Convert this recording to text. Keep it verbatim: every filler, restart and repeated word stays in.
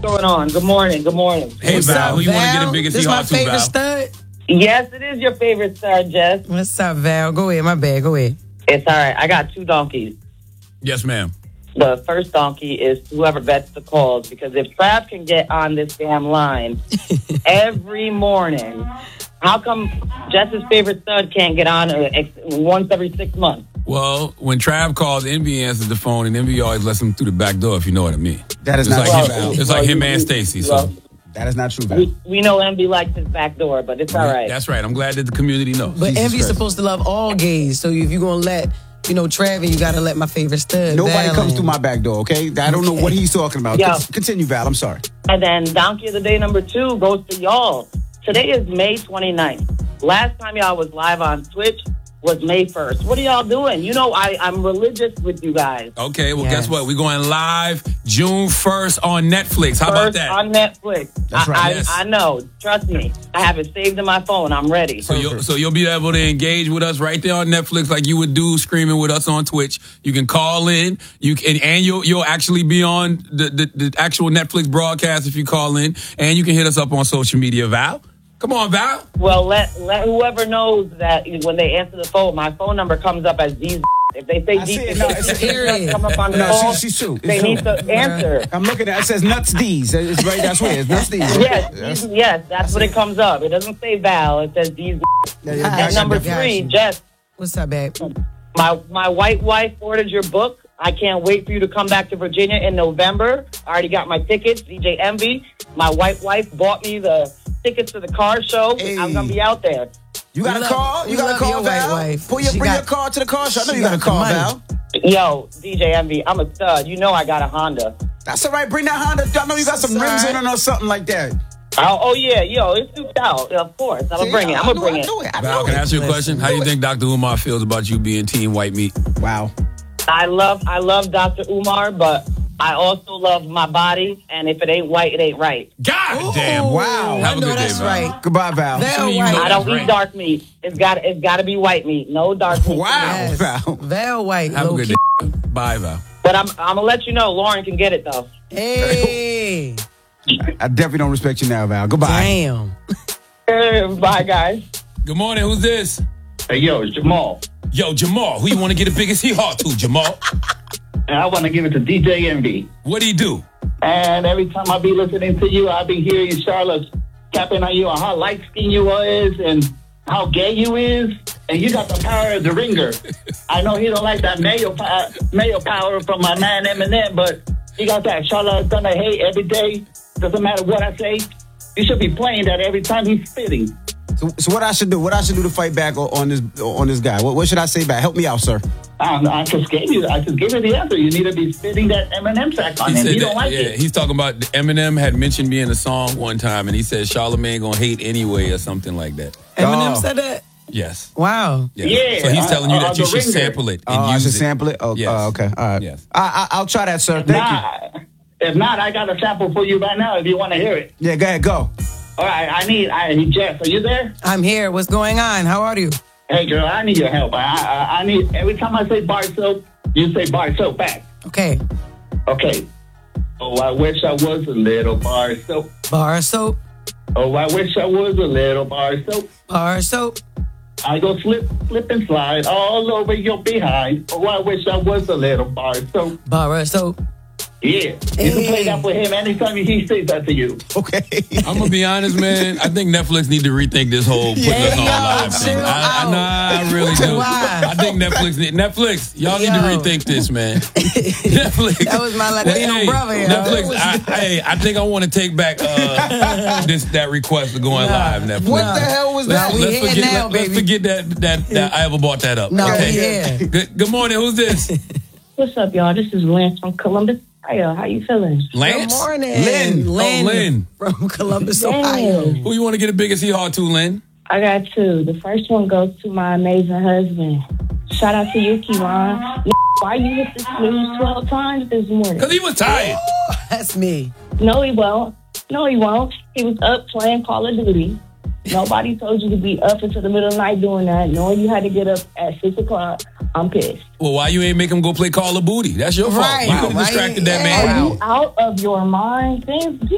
going on? Good morning. Good morning. Hey, What's Val, up, who you want to Val? get a biggest This he my hard to, favorite Val? stud. Yes, it is your favorite star, Jess. What's up, Val? Go ahead. My bad. Go ahead. It's all right. I got two donkeys. Yes, ma'am. The first donkey is whoever bets the calls, because if Trav can get on this damn line every morning, how come Jess's favorite stud can't get on uh, ex- once every six months? Well, when Trav calls, Envy answers the phone, and Envy always lets him through the back door, if you know what I mean. That is It's not like true, him, Val. It's like him and Stacy. So Well, That is not true, Val. we, we know Envy likes his back door, but it's all right. That's right. I'm glad that the community knows. But Jesus Envy's Christ. supposed to love all gays. So if you're going to let, you know, Trav, you got to let my favorite stud. Nobody Val comes in. through my back door, okay? I don't know what he's talking about. Yeah. Con- Continue, Val. I'm sorry. And then donkey of the day number two goes to y'all. Today is May twenty-ninth. Last time y'all was live on Twitch was May first. What are y'all doing? You know, I, I'm religious with you guys. Okay, well, Yes. guess what? We're going live June first on Netflix. How about First that? on Netflix. That's I, right, I, yes. I know. Trust me. I have it saved in my phone. I'm ready. So you'll, so you'll be able to engage with us right there on Netflix like you would do streaming with us on Twitch. You can call in, you can, and you'll you'll actually be on the, the, the actual Netflix broadcast if you call in, and you can hit us up on social media. Val, come on, Val. Well, let let whoever knows that when they answer the phone, my phone number comes up as these. If they say I see these, it. No, it's- Period. come up on the No, phone, she- she's true. It's they true. need to answer. I'm looking at it. It says Nuts D's. It's right. That's where it's Nuts D's. Yes, Yes. these- yes, that's what it comes up. It doesn't say Val. It says these. Yeah, yeah, And gotcha. number Gotcha. three, Jess, What's up, babe? my my white wife ordered your book. I can't wait for you to come back to Virginia in November. I already got my tickets. D J Envy, my white wife bought me the tickets to the car show. Hey. I'm gonna be out there. You got We a love- car? we You got a love car, your white Val? wife. Pull your, She bring got- your car to the car show. I know she you got a got the car, money. Val. Yo, D J Envy, I'm a stud. You know I got a Honda. That's all right. Bring that Honda. I know you got some That's rims all in right. it or something like that. Oh, oh yeah, yo, it's souped out. Of course, I'm gonna bring it. I'm I gonna knew- bring I it. knew it. I Val, knew can I it. ask you a question? How do you think Doctor Umar feels about you being Team White Meat? Wow. I love, I love Doctor Umar, but I also love my body. And if it ain't white, it ain't right. God damn! Wow. Have I a know good that's day, Val. right. Goodbye, Val. Val you white. know I don't That's eat right. dark meat. It's got, it's got to be white meat. No dark meat. Wow. Yes. Val. Val white. Have a low good key. day. Bye, Val. But I'm, I'm gonna let you know. Lauren can get it though. Hey. I definitely don't respect you now, Val. Goodbye. Damn. Bye, guys. Good morning. Who's this? Hey, yo, it's Jamal. Yo, Jamal. Who you want to get the biggest hee haw to, Jamal? And I want to give it to D J Envy. What do he do? And every time I be listening to you, I be hearing Charlotte tapping on you on how light skinned you is and how gay you is. And you got the power of the ringer. I know he don't like that male, power, male power from my man Eminem, but he got that Charlotte gonna hate every day. Doesn't matter what I say. You should be playing that every time he's spitting. So, so what I should do? What I should do to fight back on on this on this guy? What, what should I say back? Help me out, sir. I, don't know, I just gave you. I just gave you the answer. You need to be spitting that Eminem track on him. said He don't that- like yeah, it. he's talking about Eminem had mentioned me in a song one time, and he said Charlamagne gonna hate anyway or something like that. Eminem Oh. said that? Yes. Wow. Yeah. Yeah, So he's uh, telling you uh, that you the should ringer. sample it and Oh, I use should it. sample it. Oh, Yes. uh, okay. All right. Yes. I, I, I'll try that, sir. Thank you. Nah, if not, I got a sample for you right now if you want to hear it. Yeah, go ahead. Go. All right, I need, I Jess, are you there? I'm here. What's going on? How are you? Hey, girl, I need your help. I, I, I need, every time I say bar soap, you say bar soap back. Okay. Okay. Oh, I wish I was a little bar soap. Bar soap. Oh, I wish I was a little bar soap. Bar soap. I go slip, slip and slide all over your behind. Oh, I wish I was a little bar soap. Bar soap. Yeah. You can play that for him anytime he says that to you. Okay. I'm gonna be honest, man. I think Netflix need to rethink this whole putting Yeah, us on yo, live thing. chill I, I, out. nah, I really do. Why? I think Netflix need Netflix. Y'all need to Yo. rethink this, man. Netflix. That was my Latino Hey, brother, yo. Netflix. I, hey, I think I want to take back uh, this that request of going Nah. live. Netflix. What the hell was that? we Let's here forget. now, let, let's baby. forget that that that I ever brought that up. No, okay. we here. Good, good morning. Who's this? What's up, y'all? This is Lance from Columbus, Ohio. How you feeling? Lance. Good morning. Lynn. Lynn. Oh, Lynn. From Columbus, Damn. Ohio. Who you want to get the biggest hee haw to, Lynn? I got two. The first one goes to my amazing husband. Shout out to you, Kevon. Why you hit the snooze twelve times this morning? Because he was tired. That's me. No, he won't. No, he won't. He was up playing Call of Duty. Nobody told you to be up until the middle of the night doing that. Knowing you had to get up at six o'clock, I'm pissed. Well, why you ain't make him go play Call of Booty? That's your fault. Right. You could have Wow, distracted right. that man. Yeah. Are you out of your mind? Things